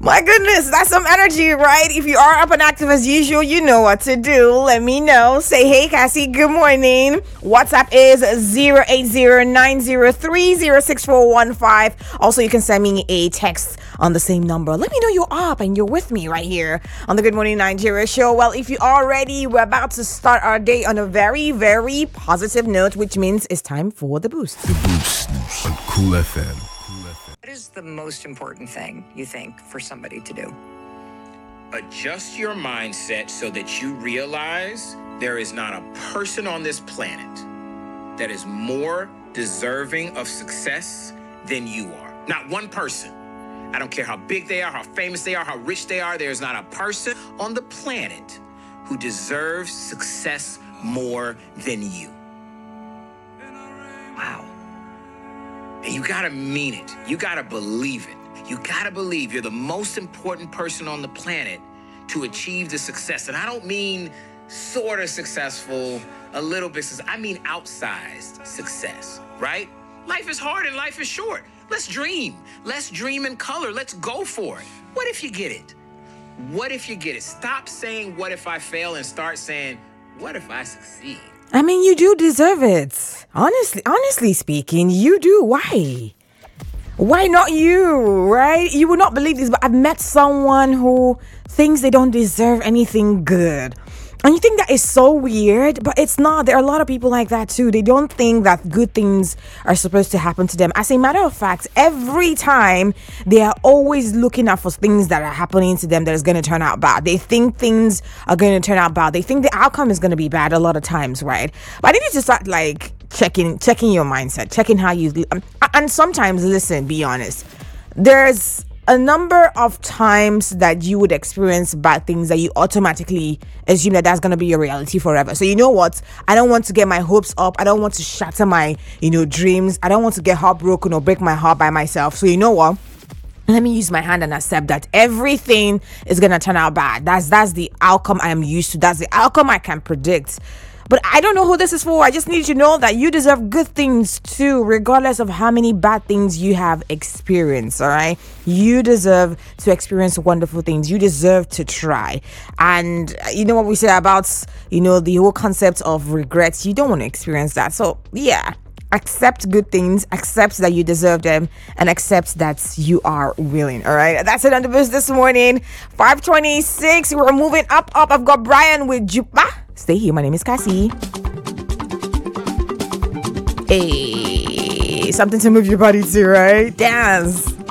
My goodness, that's some energy, right? If you are up and active as usual, you know what to do. Let me know. Say, hey, Cassie, good morning. WhatsApp is 08090306415. Also, you can send me a text on the same number. Let me know you're up and you're with me right here on the Good Morning Nigeria show. Well, if you are ready, we're about to start our day on a very, very positive note, which means it's time for the boost. The Boost on Cool FM. What is the most important thing you think for somebody to do? Adjust your mindset so that you realize there is not a person on this planet that is more deserving of success than you are. Not one person. I don't care how big they are, how famous they are, how rich they are. There's not a person on the planet who deserves success more than you. Wow. And you gotta mean it. You gotta believe it. You gotta believe you're the most important person on the planet to achieve the success. And I don't mean sort of successful, a little bit successful. I mean outsized success, right? Life is hard and life is short. Let's dream. Let's dream in color. Let's go for it. What if you get it? What if you get it? Stop saying, what if I fail, and start saying, what if I succeed? I mean, you do deserve it. Honestly speaking, you do. Why? Why not you, right? You will not believe this, but I've met someone who thinks they don't deserve anything good. And you think that is so weird, but it's not. There are a lot of people like that too. They don't think that good things are supposed to happen to them. As a matter of fact, every time they are always looking out for things that are happening to them that is going to turn out bad. They think things are going to turn out bad. They think the outcome is going to be bad a lot of times, right? But I need you to start like checking your mindset, checking how you and sometimes listen, be honest. There's a number of times that you would experience bad things that you automatically assume that that's going to be your reality forever. So you know what? I don't want to get my hopes up. I don't want to shatter my, dreams. I don't want to get heartbroken or break my heart by myself. So you know what? Let me use my hand and accept that everything is going to turn out bad. That's the outcome I am used to. That's the outcome I can predict. But I don't know who this is for. I just need you to know that you deserve good things too, regardless of how many bad things you have experienced, all right? You deserve to experience wonderful things. You deserve to try. And you know what we say about, the whole concept of regrets? You don't want to experience that. So, yeah. Accept good things, accept that you deserve them, and accept that you are willing. All right, that's it on the boost this morning. 5:26. We're moving up. I've got Brian with Jupa. Stay here. My name is Cassie. Hey, something to move your body to, right? Dance.